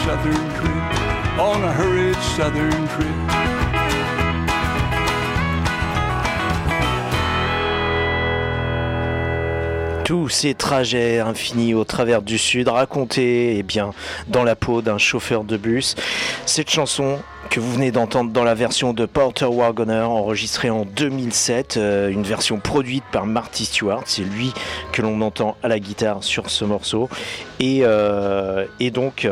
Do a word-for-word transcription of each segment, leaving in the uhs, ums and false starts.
southern trip, on a hurried southern trip. Tous ces trajets infinis au travers du Sud racontés eh bien, dans la peau d'un chauffeur de bus. Cette chanson que vous venez d'entendre dans la version de Porter Wagoner, enregistrée en deux mille sept, euh, une version produite par Marty Stuart, c'est lui que l'on entend à la guitare sur ce morceau. Et, euh, et donc...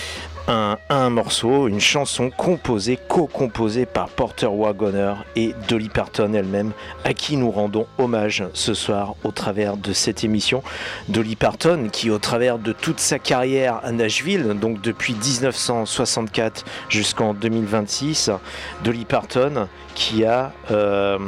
Un, un morceau, une chanson composée, co-composée par Porter Wagoner et Dolly Parton elle-même, à qui nous rendons hommage ce soir au travers de cette émission. Dolly Parton, qui au travers de toute sa carrière à Nashville, donc depuis dix-neuf cent soixante-quatre jusqu'en deux mille vingt-six, Dolly Parton qui a, euh,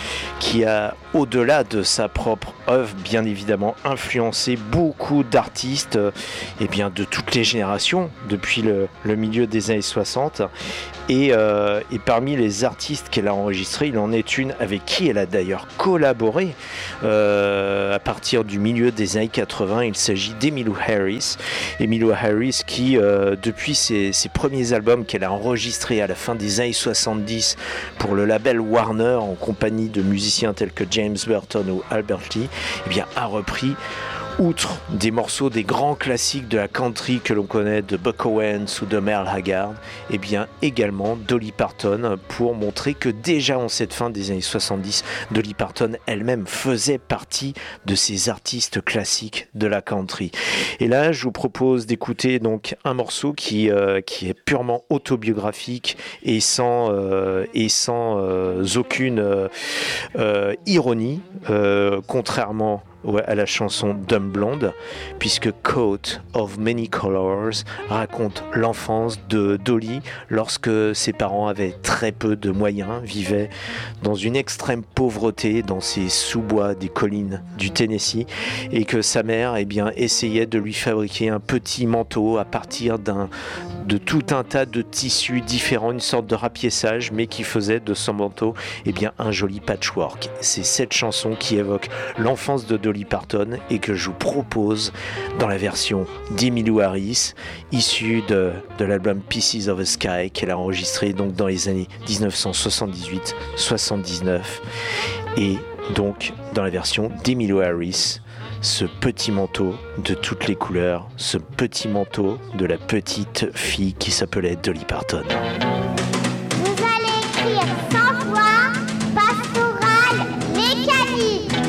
qui a, au-delà de sa propre œuvre, bien évidemment, influencé beaucoup d'artistes eh bien, de toutes les générations, depuis le, le milieu des années soixante. Et, euh, et parmi les artistes qu'elle a enregistrés, il en est une avec qui elle a d'ailleurs collaboré euh, à partir du milieu des années quatre-vingts. Il s'agit d'Emmylou Harris. Emmylou Harris qui, euh, depuis ses, ses premiers albums qu'elle a enregistrés à la fin des années soixante-dix pour le label Warner en compagnie de musiciens tels que James Burton ou Albert Lee, eh bien, a repris, outre des morceaux des grands classiques de la country que l'on connaît de Buck Owens ou de Merle Haggard, et bien également Dolly Parton, pour montrer que déjà en cette fin des années soixante-dix, Dolly Parton elle-même faisait partie de ces artistes classiques de la country. Et là, je vous propose d'écouter donc un morceau qui, euh, qui est purement autobiographique et sans, euh, et sans euh, aucune euh, euh, ironie, euh, contrairement Ouais, à la chanson Dumb Blonde, puisque Coat of Many Colors raconte l'enfance de Dolly lorsque ses parents avaient très peu de moyens, vivaient dans une extrême pauvreté dans ces sous-bois des collines du Tennessee, et que sa mère eh bien, essayait de lui fabriquer un petit manteau à partir d'un, de tout un tas de tissus différents, une sorte de rapiessage, mais qui faisait de son manteau eh bien, un joli patchwork. C'est cette chanson qui évoque l'enfance de Dolly Parton et que je vous propose dans la version d'Emmylou Harris, issue de, de l'album Pieces of the Sky qu'elle a enregistré donc dans les années dix-neuf cent soixante-dix-huit soixante-dix-neuf, et donc dans la version d'Emmylou Harris, ce petit manteau de toutes les couleurs, ce petit manteau de la petite fille qui s'appelait Dolly Parton.